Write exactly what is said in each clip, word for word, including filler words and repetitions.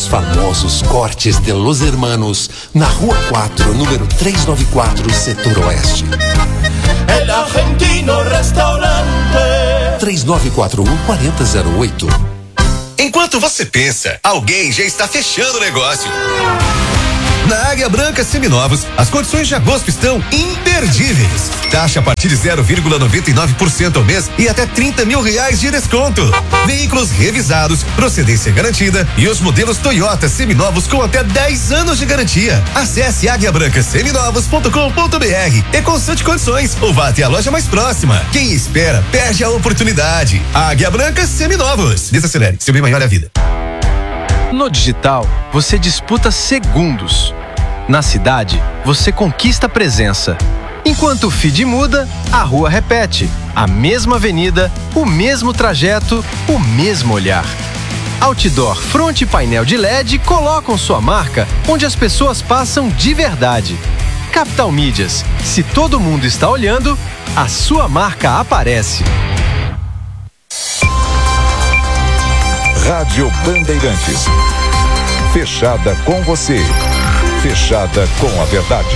famosos cortes de Los Hermanos, na Rua quatro, número trezentos e noventa e quatro, Setor Oeste. El Argentino Restaurante. três nove quatro um, quatro zero zero oito. Enquanto você pensa, alguém já está fechando o negócio. Na Águia Branca Seminovos, as condições de agosto estão imperdíveis. Taxa a partir de zero vírgula noventa e nove por cento ao mês e até trinta mil reais de desconto. Veículos revisados, procedência garantida e os modelos Toyota Seminovos com até dez anos de garantia. Acesse águia branca seminovos ponto com ponto br e consulte condições ou vá até a loja mais próxima. Quem espera, perde a oportunidade. Águia Branca Seminovos. Desacelere, seu bem maior é a vida. No digital, você disputa segundos. Na cidade, você conquista presença. Enquanto o feed muda, a rua repete. A mesma avenida, o mesmo trajeto, o mesmo olhar. Outdoor, fronte e painel de L E D colocam sua marca onde as pessoas passam de verdade. Capital Mídias. Se todo mundo está olhando, a sua marca aparece. Rádio Bandeirantes. Fechada com você. Fechada com a verdade.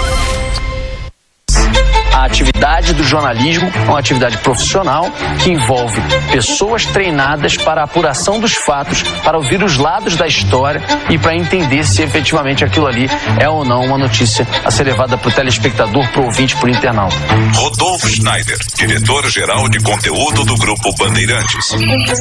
A atividade do jornalismo é uma atividade profissional que envolve pessoas treinadas para a apuração dos fatos, para ouvir os lados da história e para entender se efetivamente aquilo ali é ou não uma notícia a ser levada para o telespectador, para o ouvinte, para o internauta. Rodolfo Schneider, diretor-geral de conteúdo do Grupo Bandeirantes.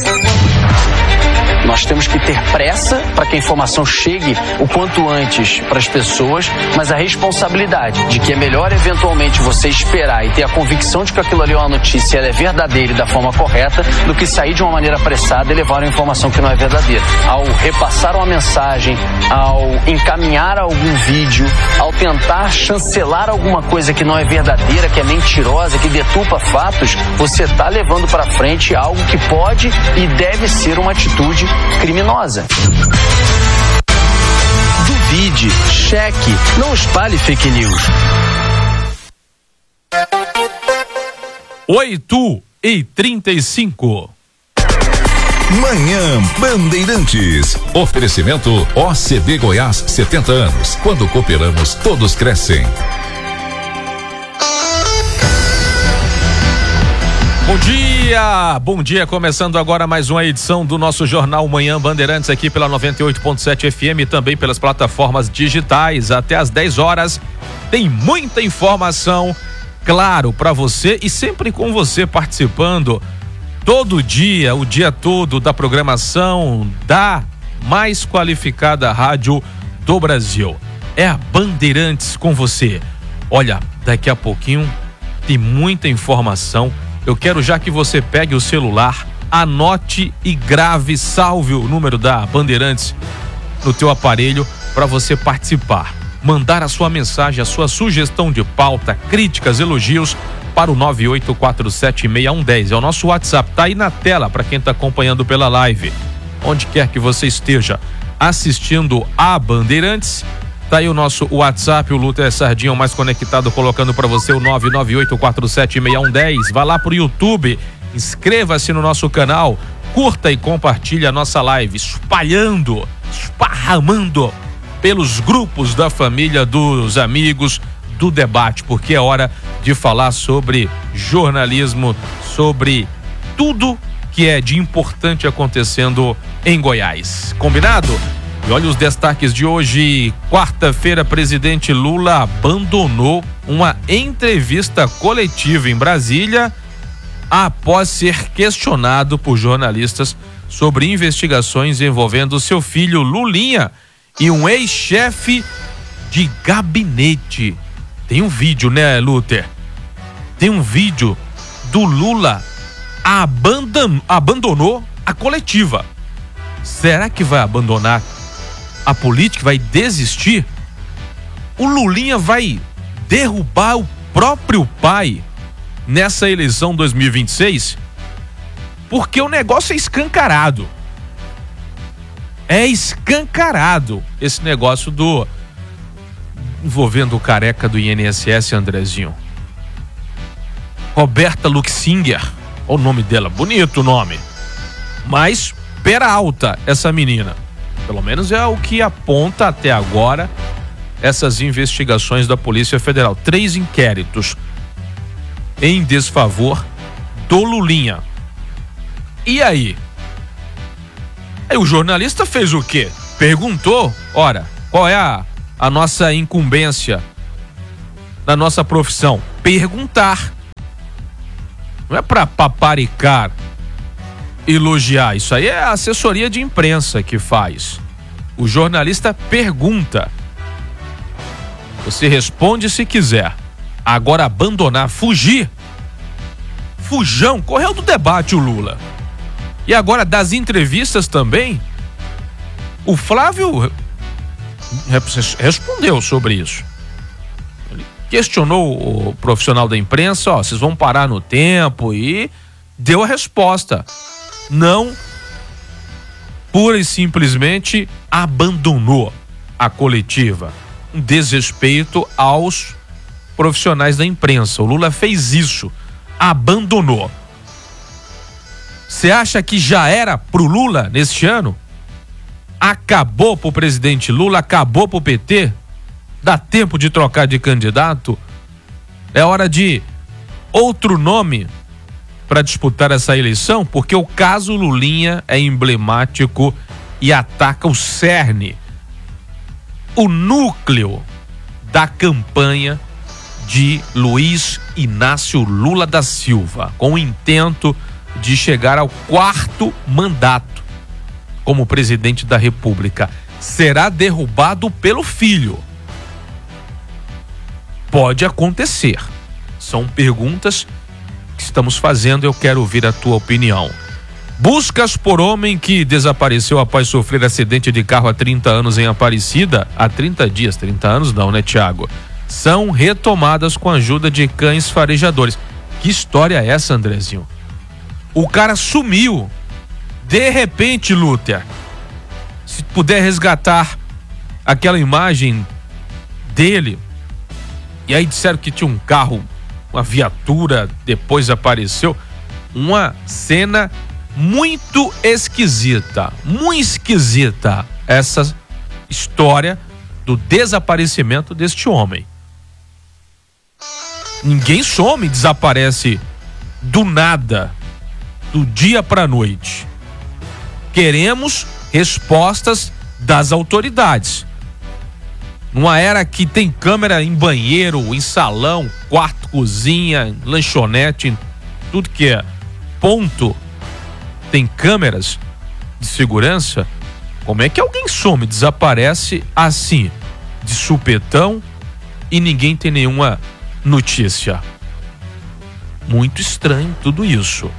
Nós temos que ter pressa para que a informação chegue o quanto antes para as pessoas, mas a responsabilidade de que é melhor eventualmente você esperar e ter a convicção de que aquilo ali é uma notícia, ela é verdadeira e da forma correta, do que sair de uma maneira apressada e levar uma informação que não é verdadeira. Ao repassar uma mensagem, ao encaminhar algum vídeo, ao tentar chancelar alguma coisa que não é verdadeira, que é mentirosa, que deturpa fatos, você está levando para frente algo que pode e deve ser uma atitude criminosa. Duvide, cheque, não espalhe fake news. oito e trinta e cinco. Manhã Bandeirantes. Oferecimento O C B Goiás, setenta anos. Quando cooperamos, todos crescem. Bom dia, bom dia, começando agora mais uma edição do nosso Jornal Manhã Bandeirantes aqui pela noventa e oito ponto sete F M e também pelas plataformas digitais. Até às dez horas tem muita informação, claro, para você e sempre com você participando todo dia, o dia todo da programação da mais qualificada rádio do Brasil. É a Bandeirantes com você. Olha, daqui a pouquinho tem muita informação. Eu quero já que você pegue o celular, anote e grave, salve o número da Bandeirantes no teu aparelho para você participar. Mandar a sua mensagem, a sua sugestão de pauta, críticas, elogios para o nove oito quatro sete seis um um zero. É o nosso WhatsApp, tá aí na tela para quem tá acompanhando pela live. Onde quer que você esteja assistindo a Bandeirantes, tá aí o nosso WhatsApp, o Luther Sardinha, o mais conectado, colocando para você o nove nove oito quatro sete seis um um zero. Vá lá pro YouTube, inscreva-se no nosso canal, curta e compartilhe a nossa live, espalhando, esparramando pelos grupos da família, dos amigos, do debate, porque é hora de falar sobre jornalismo, sobre tudo que é de importante acontecendo em Goiás. Combinado? E olha os destaques de hoje. Quarta-feira, presidente Lula abandonou uma entrevista coletiva em Brasília após ser questionado por jornalistas sobre investigações envolvendo seu filho Lulinha e um ex-chefe de gabinete. Tem um vídeo, né, Luther? Tem um vídeo do Lula abandon, abandonou a coletiva. Será que vai abandonar a política? Vai desistir? O Lulinha vai derrubar o próprio pai nessa eleição dois mil e vinte e seis? Porque o negócio é escancarado. É escancarado esse negócio do envolvendo o careca do I N S S, Andrezinho. Roberta Luxinger, olha o nome dela, bonito o nome. Mas pera alta essa menina. Pelo menos é o que aponta até agora essas investigações da Polícia Federal. Três inquéritos em desfavor do Lulinha. E aí? Aí o jornalista fez o quê? Perguntou, ora, qual é a, a nossa incumbência na nossa profissão? Perguntar. Não é pra paparicar, elogiar. Isso aí é a assessoria de imprensa que faz. O jornalista pergunta. Você responde se quiser. Agora abandonar, fugir. Fujão, correu do debate o Lula. E agora das entrevistas também, o Flávio respondeu sobre isso. Ele questionou o profissional da imprensa, ó, vocês vão parar no tempo, e deu a resposta. Não, pura e simplesmente abandonou a coletiva. Um desrespeito aos profissionais da imprensa. O Lula fez isso, abandonou. Você acha que já era pro Lula neste ano? Acabou pro presidente Lula, acabou pro P T? Dá tempo de trocar de candidato? É hora de outro nome para disputar essa eleição? Porque o caso Lulinha é emblemático e ataca o cerne, o núcleo da campanha de Luiz Inácio Lula da Silva, com o intento de chegar ao quarto mandato como presidente da República. Será derrubado pelo filho. Pode acontecer. São perguntas que estamos fazendo, eu quero ouvir a tua opinião. Buscas por homem que desapareceu após sofrer acidente de carro há trinta anos em Aparecida, há trinta dias, trinta anos não, né, Tiago? São retomadas com a ajuda de cães farejadores. Que história é essa, Andrezinho? O cara sumiu. De repente, Lúter, se puder resgatar aquela imagem dele, e aí disseram que tinha um carro, uma viatura, depois apareceu, uma cena muito esquisita, muito esquisita essa história do desaparecimento deste homem. Ninguém some, desaparece do nada, do dia para noite. Queremos respostas das autoridades. Numa era que tem câmera em banheiro, em salão, quarto, cozinha, lanchonete, em tudo que é ponto tem câmeras de segurança, como é que alguém some, desaparece assim, de supetão, e ninguém tem nenhuma notícia? Muito estranho tudo isso.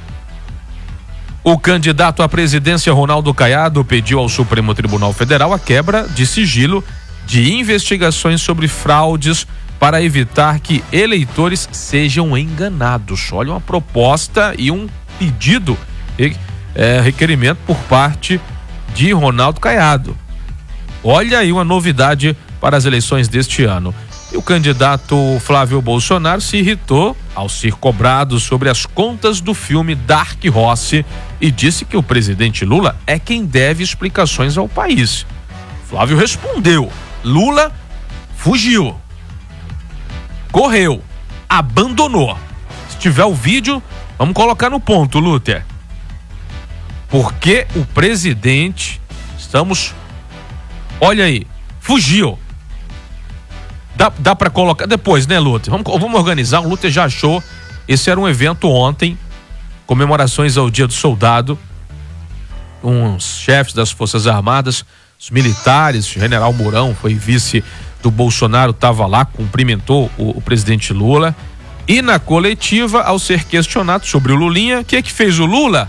O candidato à presidência Ronaldo Caiado pediu ao Supremo Tribunal Federal a quebra de sigilo de investigações sobre fraudes para evitar que eleitores sejam enganados. Olha, uma proposta e um pedido, é, requerimento por parte de Ronaldo Caiado. Olha aí uma novidade para as eleições deste ano. E o candidato Flávio Bolsonaro se irritou ao ser cobrado sobre as contas do filme Dark Horse e disse que o presidente Lula é quem deve explicações ao país. Flávio respondeu: Lula fugiu, correu, abandonou. Se tiver o vídeo, vamos colocar no ponto, Lúter. Porque o presidente, estamos, olha aí, fugiu. Dá, dá pra colocar depois, né, Lúter? Vamos, vamos organizar. O Lúter já achou. Esse era um evento ontem, comemorações ao Dia do Soldado. Uns chefes das Forças Armadas, os militares, o general Mourão foi vice do Bolsonaro, estava lá, cumprimentou o, o presidente Lula. E na coletiva, ao ser questionado sobre o Lulinha, o que é que fez o Lula?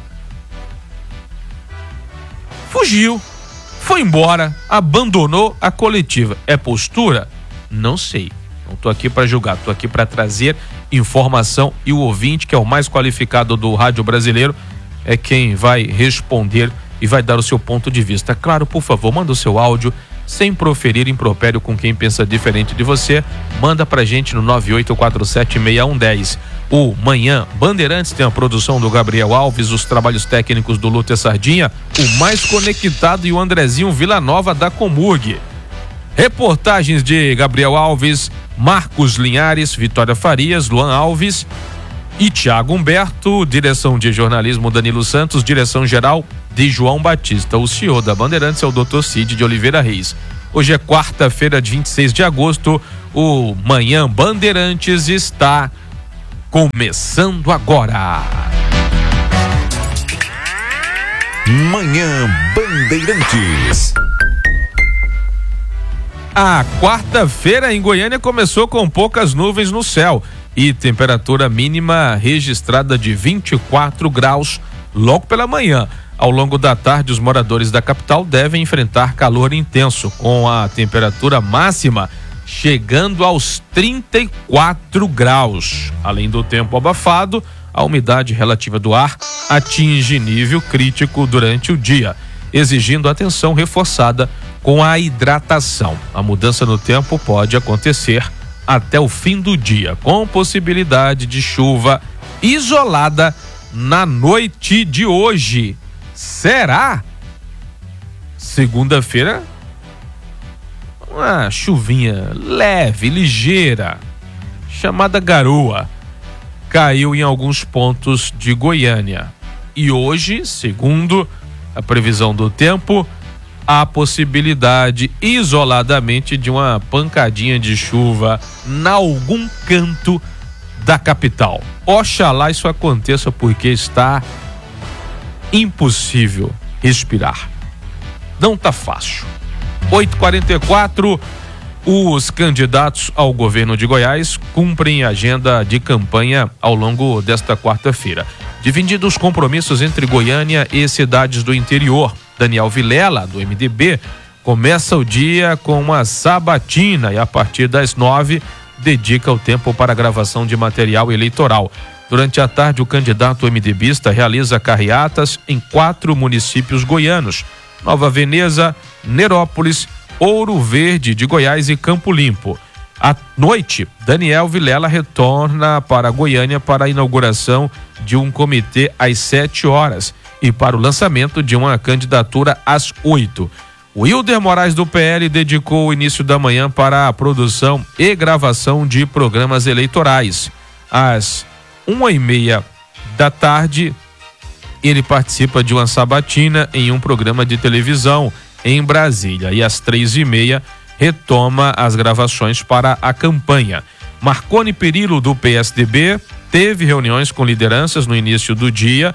Fugiu, foi embora, abandonou a coletiva. É postura? Não sei, não tô aqui para julgar, tô aqui para trazer informação, e o ouvinte, que é o mais qualificado do rádio brasileiro, é quem vai responder e vai dar o seu ponto de vista. Claro, por favor, manda o seu áudio sem proferir impropério com quem pensa diferente de você. Manda pra gente no nove oito quatro sete seis um um zero. O Manhã Bandeirantes tem a produção do Gabriel Alves, os trabalhos técnicos do Lúcio Sardinha, o mais conectado e o Andrezinho Villanova da Comurg. Reportagens de Gabriel Alves, Marcos Linhares, Vitória Farias, Luan Alves e Tiago Humberto. Direção de jornalismo Danilo Santos, direção geral de João Batista. O C E O da Bandeirantes é o doutor Cid de Oliveira Reis. Hoje é quarta-feira, de vinte e seis de agosto. O Manhã Bandeirantes está começando agora. Manhã Bandeirantes. A quarta-feira em Goiânia começou com poucas nuvens no céu e temperatura mínima registrada de vinte e quatro graus logo pela manhã. Ao longo da tarde, os moradores da capital devem enfrentar calor intenso, com a temperatura máxima chegando aos trinta e quatro graus. Além do tempo abafado, a umidade relativa do ar atinge nível crítico durante o dia, exigindo atenção reforçada com a hidratação. A mudança no tempo pode acontecer até o fim do dia, com possibilidade de chuva isolada na noite de hoje. Será? Segunda-feira, uma chuvinha leve, ligeira, chamada garoa, caiu em alguns pontos de Goiânia. E hoje, segundo a previsão do tempo, há possibilidade isoladamente de uma pancadinha de chuva em algum canto da capital. Oxalá isso aconteça, porque está impossível respirar. Não tá fácil. oito e quarenta e quatro, os candidatos ao governo de Goiás cumprem agenda de campanha ao longo desta quarta-feira, dividindo os compromissos entre Goiânia e cidades do interior. Daniel Vilela, do M D B, começa o dia com uma sabatina e a partir das nove dedica o tempo para a gravação de material eleitoral. Durante a tarde, o candidato MDBista realiza carreatas em quatro municípios goianos: Nova Veneza, Nerópolis, Ouro Verde de Goiás e Campo Limpo. À noite, Daniel Vilela retorna para Goiânia para a inauguração de um comitê às sete horas e para o lançamento de uma candidatura às oito. Wilder Moraes, do P L, dedicou o início da manhã para a produção e gravação de programas eleitorais. Às uma e meia da tarde, ele participa de uma sabatina em um programa de televisão em Brasília e às três e meia retoma as gravações para a campanha. Marconi Perillo, do P S D B, teve reuniões com lideranças no início do dia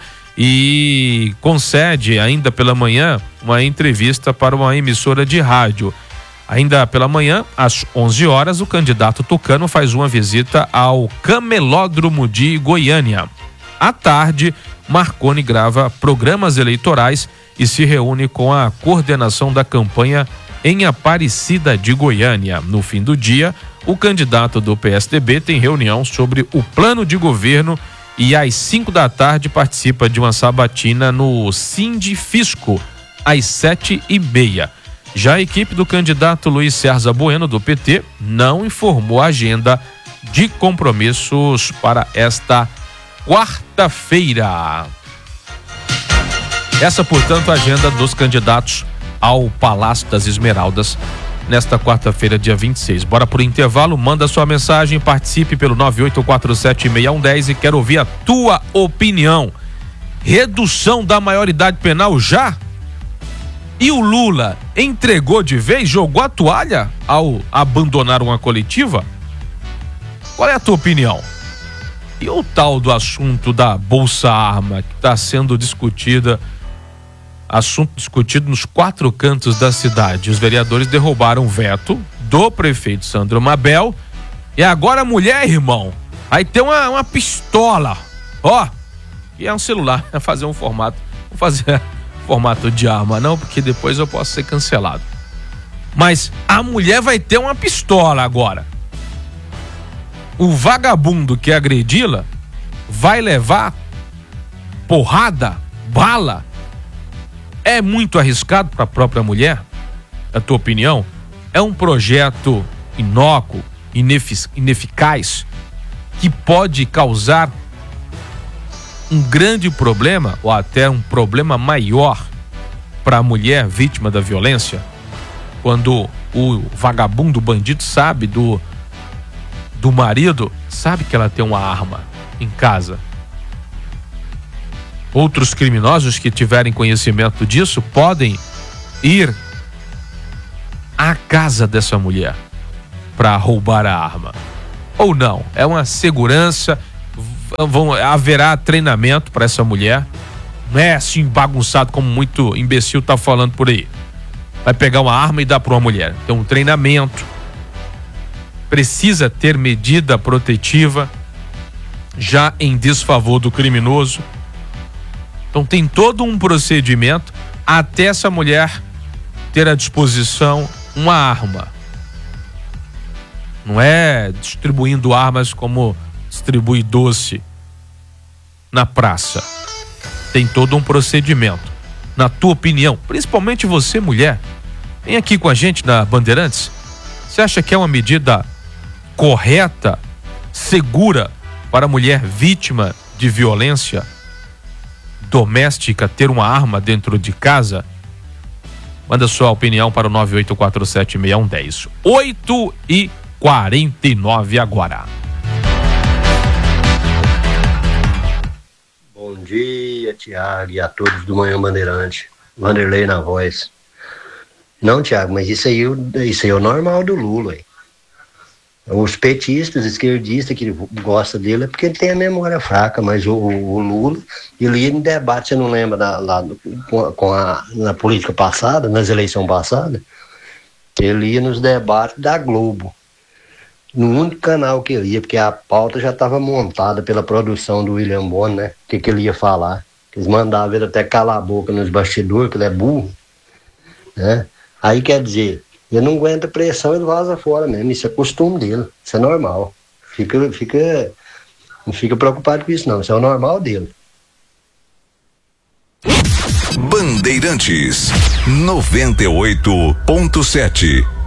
e concede ainda pela manhã uma entrevista para uma emissora de rádio. Ainda pela manhã, às onze horas, o candidato tucano faz uma visita ao Camelódromo de Goiânia. À tarde, Marconi grava programas eleitorais e se reúne com a coordenação da campanha em Aparecida de Goiânia. No fim do dia, o candidato do P S D B tem reunião sobre o plano de governo e às cinco da tarde participa de uma sabatina no Sindifisco, às sete e meia. Já a equipe do candidato Luiz César Bueno, do P T, não informou a agenda de compromissos para esta quarta-feira. Essa, portanto, a agenda dos candidatos ao Palácio das Esmeraldas nesta quarta-feira, dia vinte e seis. Bora pro intervalo, manda sua mensagem, participe pelo nove oito quatro sete seis um um zero e quero ouvir a tua opinião. Redução da maioridade penal já? E o Lula entregou de vez, jogou a toalha ao abandonar uma coletiva? Qual é a tua opinião? E o tal do assunto da Bolsa Arma, que está sendo discutida, assunto discutido nos quatro cantos da cidade. Os vereadores derrubaram o veto do prefeito Sandro Mabel e agora a mulher, irmão, aí tem uma, uma pistola, ó, e é um celular, é fazer um formato, vou fazer formato de arma não, porque depois eu posso ser cancelado. Mas a mulher vai ter uma pistola agora. O vagabundo que agredi-la vai levar porrada, bala. É muito arriscado para a própria mulher? a tua opinião, é um projeto inócuo, inefic- ineficaz, que pode causar um grande problema ou até um problema maior para a mulher vítima da violência, quando o vagabundo, o bandido sabe do do marido, sabe que ela tem uma arma em casa. Outros criminosos que tiverem conhecimento disso podem ir à casa dessa mulher para roubar a arma. Ou não, é uma segurança, vão, haverá treinamento para essa mulher, não é assim bagunçado como muito imbecil tá falando por aí. Vai pegar uma arma e dar para uma mulher. Tem um treinamento, precisa ter medida protetiva já em desfavor do criminoso. Então tem todo um procedimento até essa mulher ter à disposição uma arma. Não é distribuindo armas como distribui doce na praça. Tem todo um procedimento. Na tua opinião, principalmente você, mulher, vem aqui com a gente na Bandeirantes. Você acha que é uma medida correta, segura para a mulher vítima de violência doméstica ter uma arma dentro de casa? Manda sua opinião para o nove oito quatro sete seis um um zero. oito e quarenta e nove agora. Bom dia, Tiago, e a todos do Manhã Bandeirante. Vanderlei na voz. Não, Tiago, mas isso aí, isso aí é o normal do Lula, hein? Os petistas, esquerdistas que gostam dele é porque ele tem a memória fraca, mas o, o Lula, ele ia em debate, você não lembra da, lá com, com a, na política passada, nas eleições passadas, ele ia nos debates da Globo, no único canal que ele ia, porque a pauta já estava montada pela produção do William Bonner, né? O que, que ele ia falar. Eles mandavam ele até calar a boca nos bastidores, que ele é burro, né? Aí quer dizer, ele não aguenta pressão, ele vaza fora mesmo. Isso é costume dele, isso é normal. Fica, fica, não fica preocupado com isso não, isso é o normal dele. Bandeirantes noventa e oito ponto sete.